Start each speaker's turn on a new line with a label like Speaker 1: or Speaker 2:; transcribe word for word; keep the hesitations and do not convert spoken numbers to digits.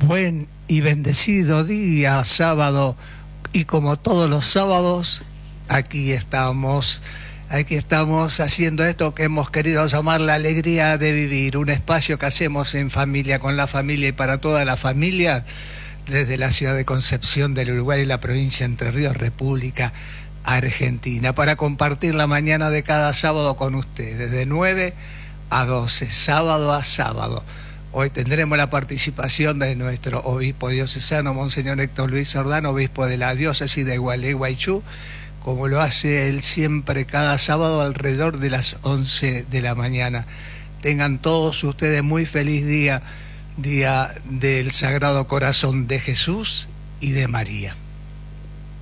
Speaker 1: Buen y bendecido día, sábado, y como todos los sábados, aquí estamos, aquí estamos haciendo esto que hemos querido llamar la alegría de vivir, un espacio que hacemos en familia, con la familia y para toda la familia, desde la ciudad de Concepción del Uruguay y la provincia de Entre Ríos, República Argentina, para compartir la mañana de cada sábado con ustedes, de nueve a doce, sábado a sábado. Hoy tendremos la participación de nuestro obispo diocesano, Monseñor Héctor Luis Ordano, obispo de la diócesis de Gualeguaychú, como lo hace él siempre cada sábado alrededor de las once de la mañana. Tengan todos ustedes muy feliz día, día del Sagrado Corazón de Jesús y de María.